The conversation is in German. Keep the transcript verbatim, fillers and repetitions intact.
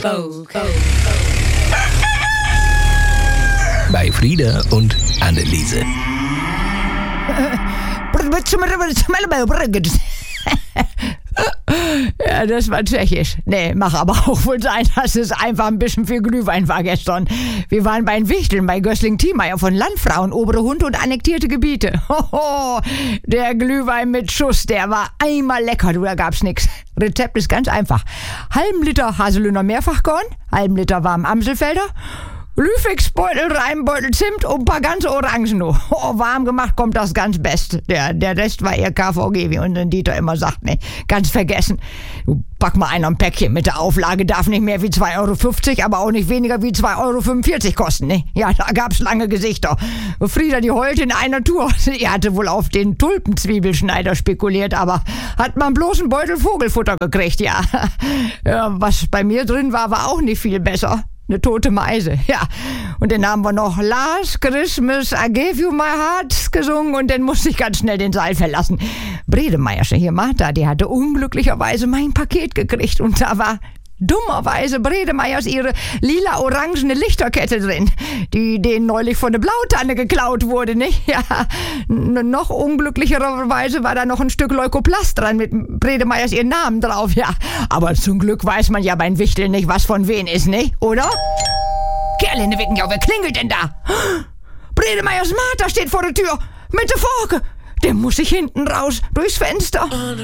Bei Frieda und Anneliese. Ja, das war tschechisch. Nee, mach aber auch wohl sein, dass es einfach ein bisschen viel Glühwein war gestern. Wir waren bei den Wichteln bei Gößling-Thiemeyer von Landfrauen, obere Hunde und annektierte Gebiete. Hoho, der Glühwein mit Schuss, der war einmal lecker, du, da gab's nix. Rezept ist ganz einfach. Halben Liter Haselüner Mehrfachkorn, halben Liter warm Amselfelder, Glühfixbeutel, Reimbeutel Zimt und ein paar ganze Orangen. Oh, warm gemacht kommt das ganz best. Der, der Rest war eher K V G, wie unser Dieter immer sagt. Ne, ganz vergessen. Du, pack mal einer ein Päckchen mit der Auflage, darf nicht mehr wie zwei Euro fünfzig, aber auch nicht weniger wie zwei Euro fünfundvierzig kosten. Ne? Ja, da gab's lange Gesichter. Frieda, die heulte in einer Tour. Sie hatte wohl auf den Tulpenzwiebelschneider spekuliert, aber hat man bloß einen Beutel Vogelfutter gekriegt, ja. Ja, was bei mir drin war, war auch nicht viel besser. Eine tote Meise, ja. Und dann haben wir noch Last Christmas, I gave you my heart gesungen und dann musste ich ganz schnell den Saal verlassen. Bredemeiersche hier, Martha, die hatte unglücklicherweise mein Paket gekriegt und da war dummerweise Bredemeyers ihre lila-orangene Lichterkette drin, die denen neulich von der Blautanne geklaut wurde, nicht? Ja, n- noch unglücklicherweise war da noch ein Stück Leukoplast dran mit Bredemeyers ihren Namen drauf, ja. Aber zum Glück weiß man ja beim Wichteln nicht, was von wen ist, nicht? Oder? Kerlinde wicken ja, wer klingelt denn da? Bredemeyers Martha steht vor der Tür mit der Forke. Der muss sich hinten raus, durchs Fenster.